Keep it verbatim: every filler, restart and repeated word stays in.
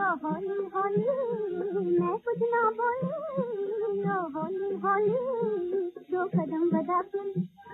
हौली हौली मैं कुछ ना बोली, ओ हौली हौली दो कदम बढ़ा के